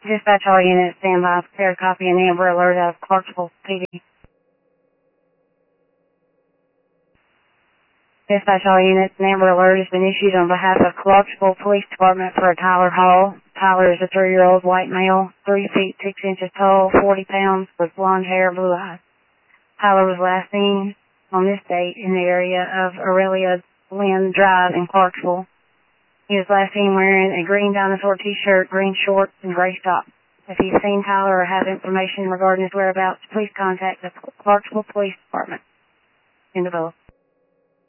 Dispatch all units, stand by, prepare copy an Amber Alert of Clarksville PD. Dispatch all units, an Amber Alert has been issued on behalf of Clarksville Police Department for Tyler Hall. Tyler is a 3-year-old white male, 3 feet 6 inches tall, 40 pounds, with blonde hair, blue eyes. Tyler was last seen on this date in the area of Aurelia Lynn Drive in Clarksville. He was last seen wearing a green dinosaur t-shirt, green shorts, and gray socks. If you've seen Tyler or have information regarding his whereabouts, please contact the Clarksville Police Department. End of